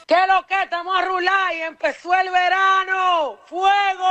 ¿Qué lo que estamos a rular y empezó el verano? ¡Fuego!